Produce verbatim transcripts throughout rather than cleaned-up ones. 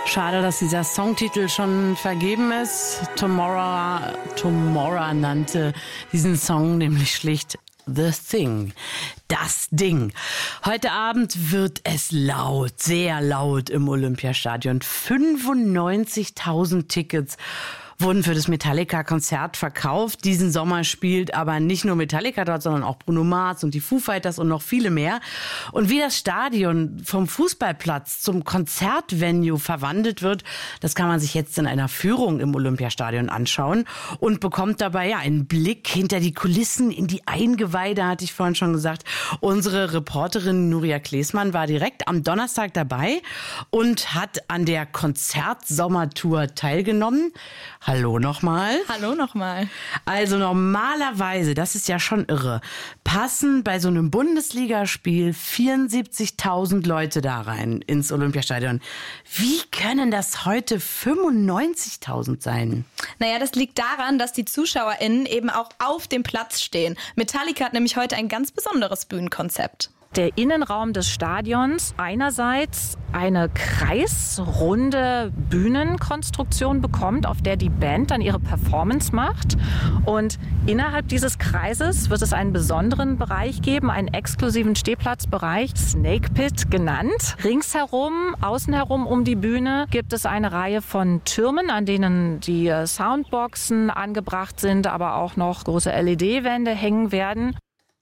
Schade, dass dieser Songtitel schon vergeben ist. Tomorrow, Tomorrow nannte diesen Song nämlich schlicht The Thing. Das Ding. Heute Abend wird es laut, sehr laut im Olympiastadion. fünfundneunzigtausend Tickets wurden für das Metallica-Konzert verkauft. Diesen Sommer spielt aber nicht nur Metallica dort, sondern auch Bruno Mars und die Foo Fighters und noch viele mehr. Und wie das Stadion vom Fußballplatz zum Konzertvenue verwandelt wird, das kann man sich jetzt in einer Führung im Olympiastadion anschauen und bekommt dabei ja einen Blick hinter die Kulissen, in die Eingeweide, hatte ich vorhin schon gesagt. Unsere Reporterin Nuria Klesmann war direkt am Donnerstag dabei und hat an der Konzertsommertour teilgenommen. Hallo nochmal. Hallo nochmal. Also normalerweise, das ist ja schon irre, passen bei so einem Bundesligaspiel vierundsiebzigtausend Leute da rein ins Olympiastadion. Wie können das heute fünfundneunzigtausend sein? Naja, das liegt daran, dass die ZuschauerInnen eben auch auf dem Platz stehen. Metallica hat nämlich heute ein ganz besonderes Bühnenkonzept. Der Innenraum des Stadions einerseits eine kreisrunde Bühnenkonstruktion bekommt, auf der die Band dann ihre Performance macht. Und innerhalb dieses Kreises wird es einen besonderen Bereich geben, einen exklusiven Stehplatzbereich, Snake Pit genannt. Ringsherum, außen herum um die Bühne gibt es eine Reihe von Türmen, an denen die Soundboxen angebracht sind, aber auch noch große L E D-Wände hängen werden.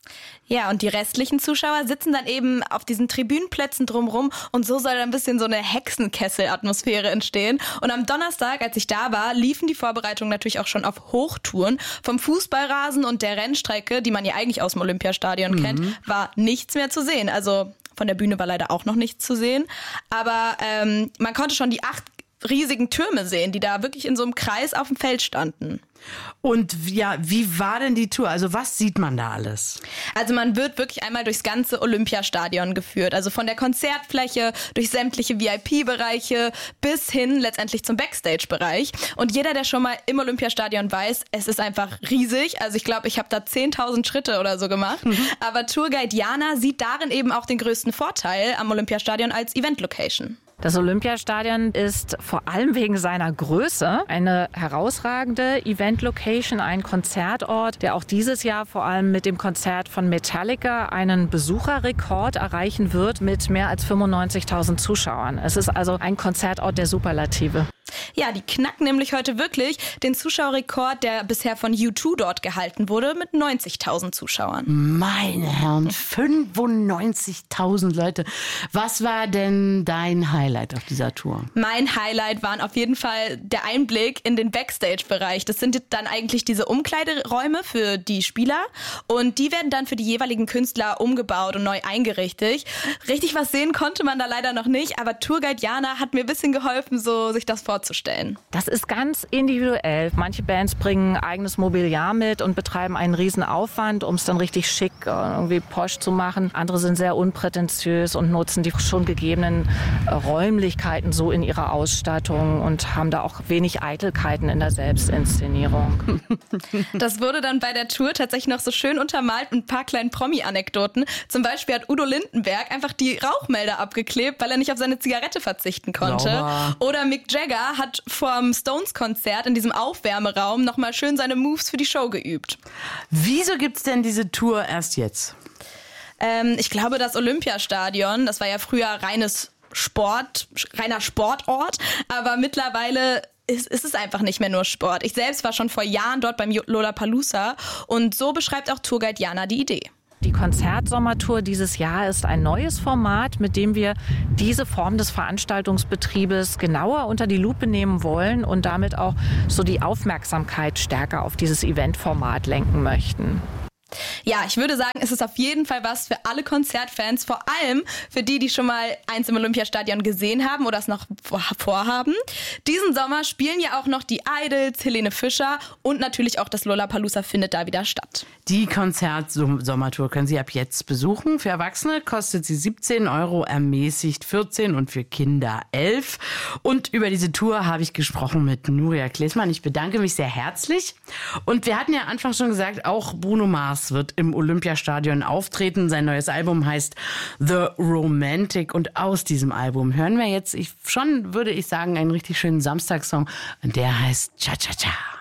Ja, und die restlichen Zuschauer sitzen dann eben auf diesen Tribünenplätzen drumherum und so soll dann ein bisschen so eine Hexenkessel-Atmosphäre entstehen. Und am Donnerstag, als ich da war, liefen die Vorbereitungen natürlich auch schon auf Hochtouren. Vom Fußballrasen und der Rennstrecke, die man ja eigentlich aus dem Olympiastadion mhm. kennt, war nichts mehr zu sehen. Also von der Bühne war leider auch noch nichts zu sehen. Aber ähm, man konnte schon die acht riesigen Türme sehen, die da wirklich in so einem Kreis auf dem Feld standen. Und ja, wie war denn die Tour? Also was sieht man da alles? Also man wird wirklich einmal durchs ganze Olympiastadion geführt. Also von der Konzertfläche, durch sämtliche V I P-Bereiche bis hin letztendlich zum Backstage-Bereich. Und jeder, der schon mal im Olympiastadion weiß, es ist einfach riesig. Also ich glaube, ich habe da zehntausend Schritte oder so gemacht. Mhm. Aber Tourguide Jana sieht darin eben auch den größten Vorteil am Olympiastadion als Event-Location. Das Olympiastadion ist vor allem wegen seiner Größe eine herausragende Event-Location, ein Konzertort, der auch dieses Jahr vor allem mit dem Konzert von Metallica einen Besucherrekord erreichen wird mit mehr als fünfundneunzigtausend Zuschauern. Es ist also ein Konzertort der Superlative. Ja, die knacken nämlich heute wirklich den Zuschauerrekord, der bisher von U zwei dort gehalten wurde, mit neunzigtausend Zuschauern. Meine Herren, fünfundneunzigtausend Leute. Was war denn dein Highlight auf dieser Tour? Mein Highlight waren auf jeden Fall der Einblick in den Backstage-Bereich. Das sind dann eigentlich diese Umkleideräume für die Spieler und die werden dann für die jeweiligen Künstler umgebaut und neu eingerichtet. Richtig was sehen konnte man da leider noch nicht, aber Tourguide Jana hat mir ein bisschen geholfen, so sich das vorzustellen. Das ist ganz individuell. Manche Bands bringen eigenes Mobiliar mit und betreiben einen riesen Aufwand, um es dann richtig schick irgendwie posch zu machen. Andere sind sehr unprätentiös und nutzen die schon gegebenen Räumlichkeiten so in ihrer Ausstattung und haben da auch wenig Eitelkeiten in der Selbstinszenierung. Das wurde dann bei der Tour tatsächlich noch so schön untermalt mit ein paar kleinen Promi-Anekdoten. Zum Beispiel hat Udo Lindenberg einfach die Rauchmelder abgeklebt, weil er nicht auf seine Zigarette verzichten konnte. Sauber. Oder Mick Jagger hat vorm Stones-Konzert in diesem Aufwärmeraum nochmal schön seine Moves für die Show geübt. Wieso gibt's denn diese Tour erst jetzt? Ähm, ich glaube, das Olympiastadion, das war ja früher reines Sport, reiner Sportort, aber mittlerweile ist, ist es einfach nicht mehr nur Sport. Ich selbst war schon vor Jahren dort beim Lollapalooza und so beschreibt auch Tourguide Jana die Idee. Die Konzertsommertour dieses Jahr ist ein neues Format, mit dem wir diese Form des Veranstaltungsbetriebes genauer unter die Lupe nehmen wollen und damit auch so die Aufmerksamkeit stärker auf dieses Eventformat lenken möchten. Ja, ich würde sagen, es ist auf jeden Fall was für alle Konzertfans, vor allem für die, die schon mal eins im Olympiastadion gesehen haben oder es noch vorhaben. Diesen Sommer spielen ja auch noch die Idols, Helene Fischer und natürlich auch das Lollapalooza findet da wieder statt. Die Konzertsommertour können Sie ab jetzt besuchen. Für Erwachsene kostet sie siebzehn Euro, ermäßigt vierzehn und für Kinder elf. Und über diese Tour habe ich gesprochen mit Nuria Klesmann. Ich bedanke mich sehr herzlich. Und wir hatten ja anfangs schon gesagt, auch Bruno Mars Mars wird im Olympiastadion auftreten. Sein neues Album heißt The Romantic. Und aus diesem Album hören wir jetzt, ich, schon würde ich sagen, einen richtig schönen Samstagssong. Und der heißt Cha Cha Cha.